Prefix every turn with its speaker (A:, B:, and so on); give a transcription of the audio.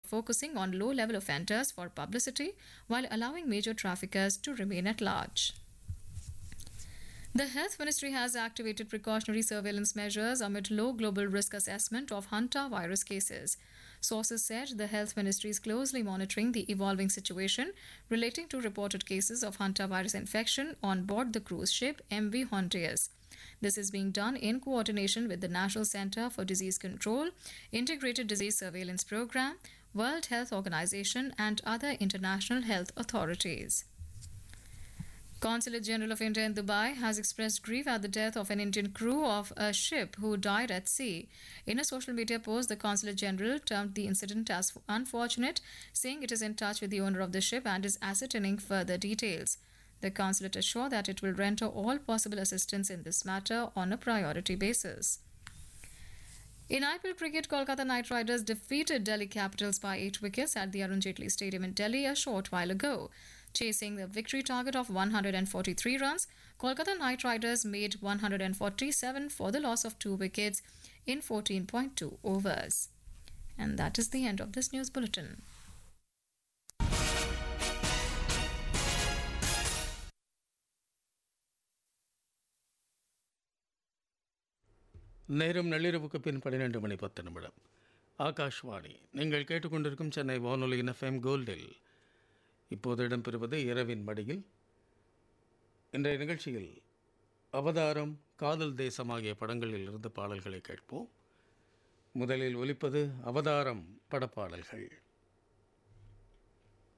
A: focusing on low-level offenders for publicity while allowing major traffickers to remain at large. The Health Ministry has activated precautionary surveillance measures amid low global risk assessment of Hanta virus cases. Sources said the Health Ministry is closely monitoring the evolving situation relating to reported cases of Hanta virus infection on board the cruise ship MV Hontius. This is being done in coordination with the National Center for Disease Control, Integrated Disease Surveillance Program, World Health Organization, and other international health authorities. Consulate General of India in Dubai has expressed grief at the death of an Indian crew of a ship who died at sea. In a social media post, the Consulate General termed the incident as unfortunate, saying it is in touch with the owner of the ship and is ascertaining further details. The consulate assured that it will render all possible assistance in this matter on a priority basis. In IPL cricket, Kolkata Knight Riders defeated Delhi Capitals by 8 wickets at the Arun Jaitley Stadium in Delhi a short while ago. Chasing the victory target of 143 runs, Kolkata Knight Riders made 147 for the loss of 2 wickets in 14.2 overs. And that is the end of this news bulletin.
B: நேரம் நள்ளிரவுக்கு பின் 12:10 ஆகாஷ்வாணி. நீங்கள் கேட்டுக்கொண்டிருக்கும் சென்னை வானொலியின் FM கோல்டில் இப்போது இடம்பெறுவது இரவின் மடியில். இன்றைய நிகழ்ச்சியில் அவதாரம், காதல் தேசம் ஆகிய படங்களில் இருந்து பாடல்களை கேட்போம். முதலில் ஒலிப்பது அவதாரம் படப்பாடல்கள்.